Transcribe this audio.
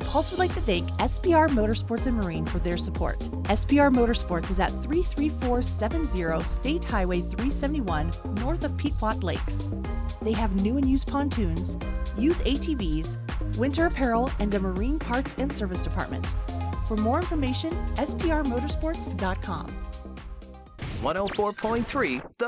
Pulse would like to thank SPR Motorsports and Marine for their support. SPR Motorsports is at 33470 State Highway 371, north of Pequot Lakes. They have new and used pontoons, youth ATVs, winter apparel, and a marine parts and service department. For more information, sprmotorsports.com. 104.3 The